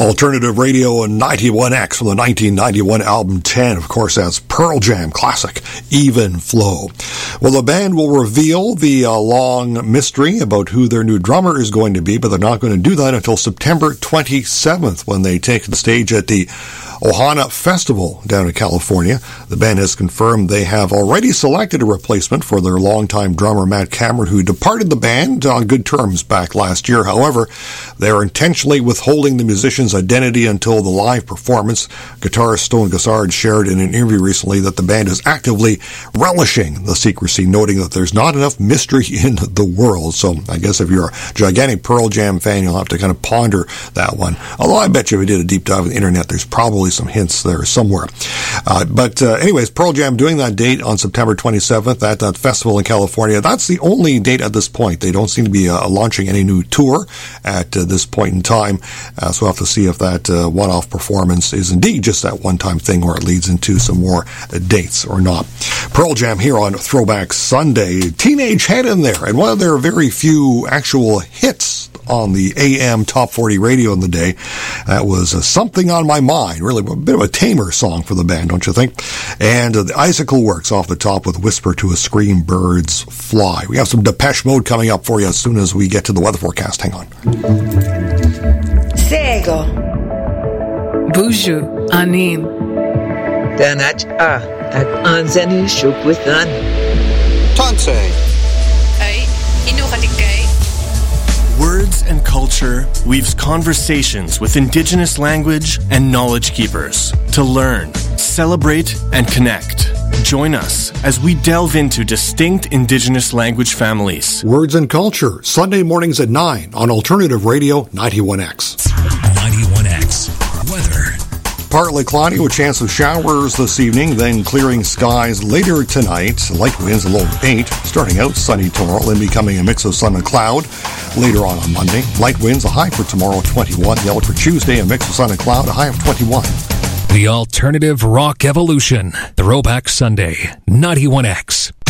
Alternative Radio and 91X from the 1991 album 10. Of course, that's Pearl Jam classic, Even Flow. Well, the band will reveal the long mystery about who their new drummer is going to be, but they're not going to do that until September 27th when they take the stage at the Ohana Festival down in California. The band has confirmed they have already selected a replacement for their longtime drummer Matt Cameron, who departed the band on good terms back last year. However, they are intentionally withholding the musician's identity until the live performance. Guitarist Stone Gossard shared in an interview recently that the band is actively relishing the secrecy, noting that there's not enough mystery in the world. So I guess if you're a gigantic Pearl Jam fan, you'll have to kind of ponder that one. Although I bet you if you did a deep dive on the internet, there's probably some hints there somewhere. Anyways, Pearl Jam doing that date on September 27th at that festival in California. That's the only date at this point. They don't seem to be launching any new tour at this point in time. So we'll have to see if that one-off performance is indeed just that one-time thing or it leads into some more dates or not. Pearl Jam here on Throwback Sunday. Teenage Head in there, and one of their very few actual hits on the AM Top 40 radio in the day. That was Something on My Mind. Really a bit of a tamer song for the band, don't you think? And the Icicle Works off the top with Whisper to a Scream, Birds Fly. We have some Depeche Mode coming up for you as soon as we get to the weather forecast. Hang on. Sego. Buju Anin. Danach at Anzani Shukwitan. Tansei. Ay, Inukatikay. Words and Culture weaves conversations with Indigenous language and knowledge keepers to learn, celebrate, and connect. Join us as we delve into distinct Indigenous language families. Words and Culture, Sunday mornings at 9 on Alternative Radio 91X. 91X. Weather. Partly cloudy with chance of showers this evening, then clearing skies later tonight. Light winds a low of 8. Starting out sunny tomorrow, then becoming a mix of sun and cloud. Later on Monday, light winds, a high for tomorrow 21. The outlook for Tuesday, a mix of sun and cloud, a high of 21. The Alternative Rock Evolution. Throwback Sunday, 91X.